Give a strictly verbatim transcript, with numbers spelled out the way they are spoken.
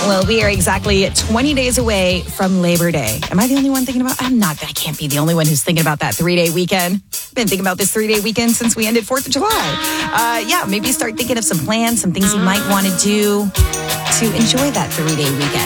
Well, we are exactly twenty days away from Labor Day. Am I the only one thinking about? I'm not. I can't be the only one who's thinking about that three-day weekend. I've been thinking about this three-day weekend since we ended fourth of July. Uh, yeah, maybe start thinking of some plans, some things you might want to do to enjoy that three-day weekend.